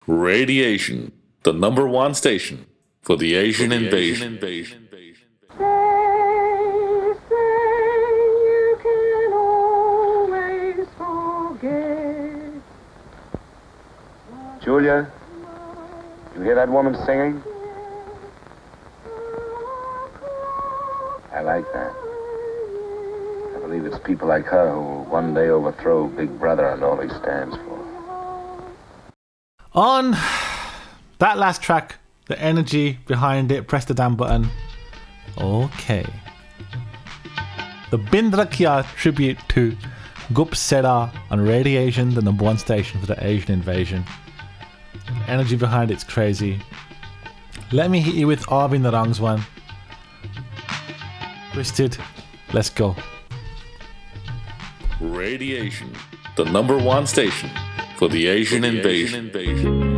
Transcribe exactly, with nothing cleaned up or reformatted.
Radiation, the number one station for the Asian invasion. invasion. They say you can always forget. Julia, you hear that woman singing? I like that. I believe it's people like her who will one day overthrow Big Brother and all he stands for. On that last track, the energy behind it, press the damn button. Okay. The Bindrakya tribute to Gup Seda on Radiation, the number one station for the Asian invasion. The energy behind it's crazy. Let me hit you with Arvin the Wrongs one. Twisted, let's go. Radiation, the number one station for the Asian, for the invasion. Asian invasion.